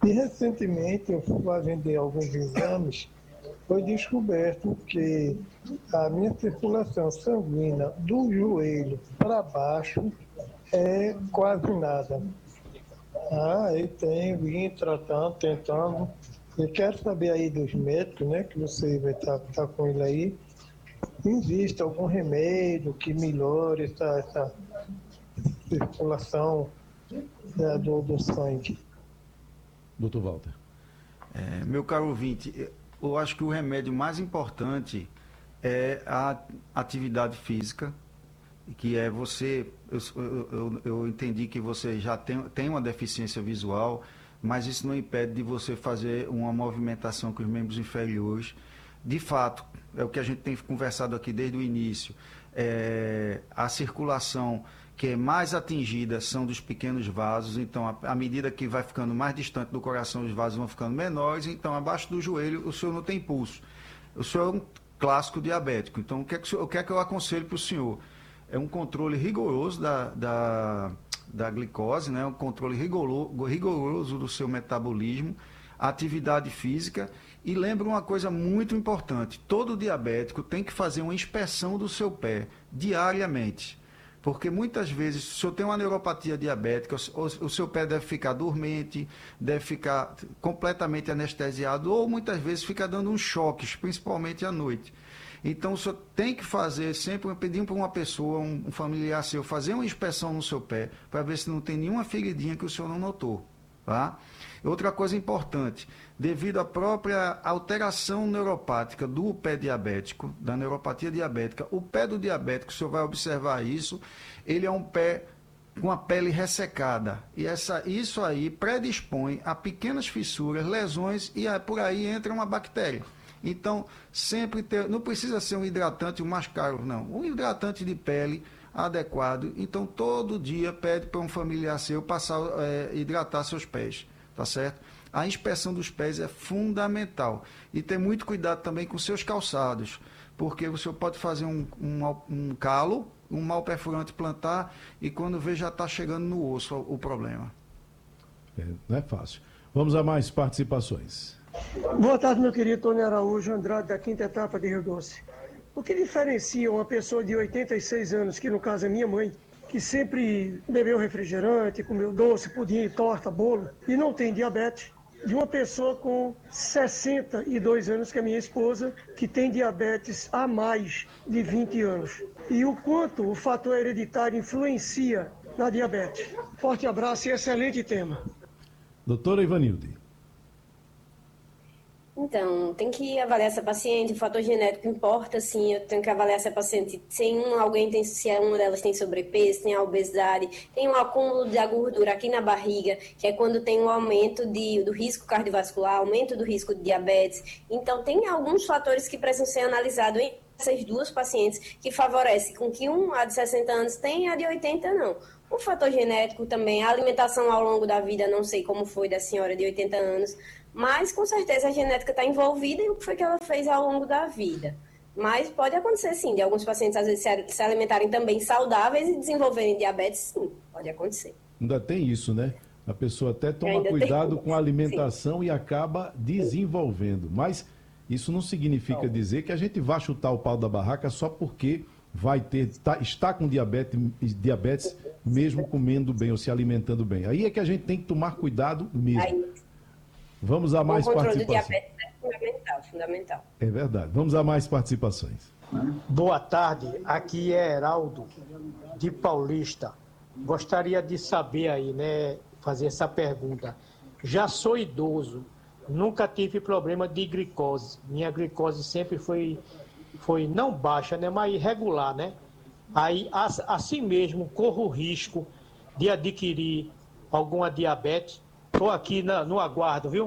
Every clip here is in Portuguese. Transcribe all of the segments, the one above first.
E recentemente, eu fui lá vender alguns exames, foi descoberto que a minha circulação sanguínea do joelho para baixo é quase nada. Eu tenho vindo tratando, tentando. Eu quero saber aí dos médicos, né, que você vai estar com ele aí, existe algum remédio que melhore essa circulação do sangue? Doutor Walter. Meu caro ouvinte, eu acho que o remédio mais importante é a atividade física, que é você, eu entendi que você já tem uma deficiência visual, mas isso não impede de você fazer uma movimentação com os membros inferiores. De fato, é o que a gente tem conversado aqui desde o início, a circulação que é mais atingida são dos pequenos vasos, então à medida que vai ficando mais distante do coração, os vasos vão ficando menores, então abaixo do joelho o senhor não tem pulso. O senhor é um clássico diabético, então o que é que eu aconselho para o senhor? É um controle rigoroso da glicose, né? Um controle rigoroso do seu metabolismo, atividade física. E lembra uma coisa muito importante, todo diabético tem que fazer uma inspeção do seu pé diariamente. Porque muitas vezes, se o senhor tem uma neuropatia diabética, o seu pé deve ficar dormente, deve ficar completamente anestesiado, ou muitas vezes fica dando uns choques, principalmente à noite. Então, o senhor tem que fazer, sempre pedir para uma pessoa, um familiar seu, fazer uma inspeção no seu pé, para ver se não tem nenhuma feridinha que o senhor não notou. Tá? Outra coisa importante, devido à própria alteração neuropática do pé diabético, da neuropatia diabética, o pé do diabético, o senhor vai observar isso, ele é um pé com a pele ressecada. E isso aí predispõe a pequenas fissuras, lesões, e por aí entra uma bactéria. Então, sempre não precisa ser um hidratante o mais caro, não. Um hidratante de pele adequado. Então, todo dia pede para um familiar seu passar, hidratar seus pés, tá certo? A inspeção dos pés é fundamental. E ter muito cuidado também com seus calçados, porque o senhor pode fazer um calo, um mal perfurante plantar, e quando vê já está chegando no osso o problema. Não é fácil. Vamos a mais participações. Boa tarde, meu querido Tony Araújo Andrade, da quinta etapa de Rio Doce. O que diferencia uma pessoa de 86 anos, que no caso é minha mãe, que sempre bebeu refrigerante, comeu doce, pudim, torta, bolo, e não tem diabetes, de uma pessoa com 62 anos, que é minha esposa, que tem diabetes há mais de 20 anos? E o quanto o fator hereditário influencia na diabetes? Forte abraço e excelente tema. Doutora Ivanilde. Então, tem que avaliar essa paciente, o fator genético importa, sim, eu tenho que avaliar se a paciente, se uma delas tem sobrepeso, tem a obesidade, tem um acúmulo de gordura aqui na barriga, que é quando tem um aumento do risco cardiovascular, aumento do risco de diabetes. Então, tem alguns fatores que precisam ser analisados em essas duas pacientes, que favorecem com que a de 60 anos tenha e a de 80 não. O fator genético também, a alimentação ao longo da vida, não sei como foi da senhora de 80 anos, mas com certeza a genética está envolvida e o que foi que ela fez ao longo da vida. Mas pode acontecer sim, de alguns pacientes às vezes se alimentarem também saudáveis e desenvolverem diabetes, sim, pode acontecer. Ainda tem isso, né? A pessoa até toma cuidado com a alimentação, sim, e acaba desenvolvendo. Mas isso não significa dizer que a gente vai chutar o pau da barraca só porque está com diabetes mesmo comendo bem ou se alimentando bem. Aí é que a gente tem que tomar cuidado mesmo. Vamos a mais participações. O controle do diabetes é fundamental. É verdade. Vamos a mais participações. Boa tarde, aqui é Heraldo, de Paulista. Gostaria de saber aí, né, fazer essa pergunta. Já sou idoso, nunca tive problema de glicose. Minha glicose sempre foi não baixa, né, mas irregular, né? Aí, assim mesmo, corro o risco de adquirir alguma diabetes. Estou aqui no aguardo, viu?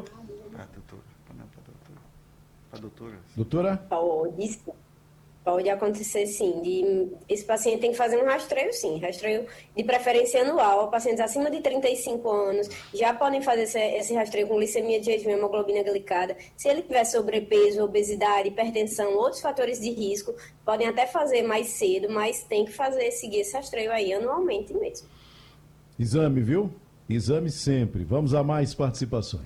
Doutora? Pode acontecer, sim. Esse paciente tem que fazer um rastreio, sim. Rastreio de preferência anual. Pacientes acima de 35 anos já podem fazer esse rastreio com glicemia de jejum e hemoglobina glicada. Se ele tiver sobrepeso, obesidade, hipertensão, outros fatores de risco, podem até fazer mais cedo, mas tem que seguir esse rastreio aí anualmente mesmo. Exame, viu? Exame sempre. Vamos a mais participações.